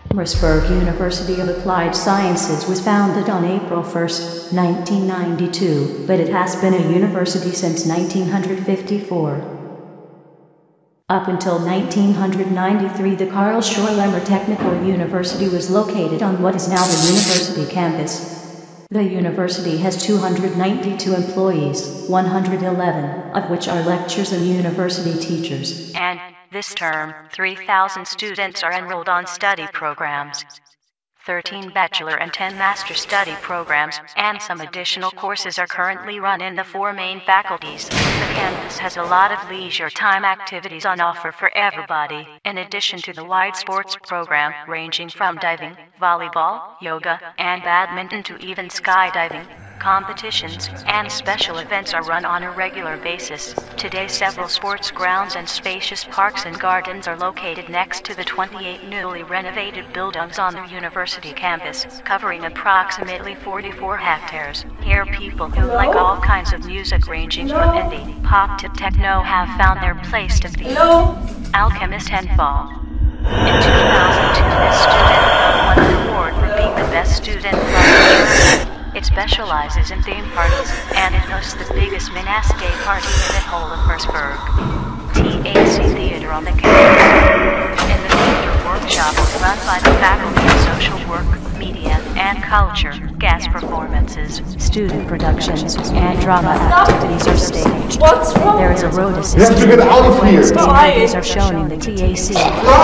Mercersburg University of Applied Sciences was founded on April 1, 1992, but it has been a university since 1954. Up until 1993, the Karl Schorlemmer Technical University was located on what is now the university campus. The university has 292 employees, 111 of which are lecturers and university teachers. And this term, 3,000 students are enrolled on study programs. 13 bachelor and 10 master study programs, and some additional courses are currently run in the 4 main faculties. The campus has a lot of leisure time activities on offer for everybody, in addition to the wide sports program ranging from diving, volleyball, yoga, and badminton to even skydiving. Competitions and special events are run on a regular basis. Today, several sports grounds and spacious parks and gardens are located next to the 28 newly renovated buildings on the university campus, covering approximately 44 hectares. Here, people who like all kinds of music ranging from indie, pop to techno have found their place to be. Alchemist Handball. In 2002, this student won an award for being the best student from the year. It specializes in theme parties, and it hosts the biggest Minasque party in the whole of Mercersburg. TAC Theater on the campus. In the theater workshop run by the Faculty of Social Work, Media, and Culture, guest performances, student productions, and drama activities are staged. There is a road assistant. Wednesday movies are shown in the TAC.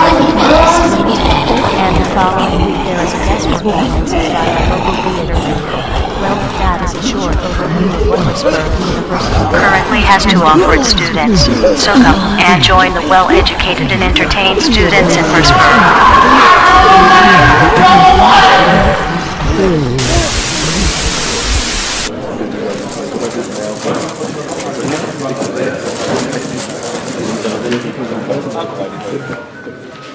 And the following week there is a guest performance by a local theater group. Well, that is a short overview of what Mercersburg University currently has to offer its students. So come and join the well-educated and entertained students in Mercersburg.